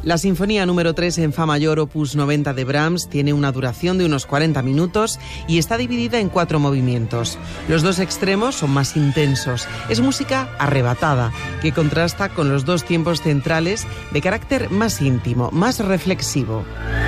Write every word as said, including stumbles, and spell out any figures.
La Sinfonía número tres en Fa mayor, opus noventa de Brahms, tiene una duración de unos cuarenta minutos y está dividida en cuatro movimientos. Los dos extremos son más intensos. Es música arrebatada, que contrasta con los dos tiempos centrales de carácter más íntimo, más reflexivo.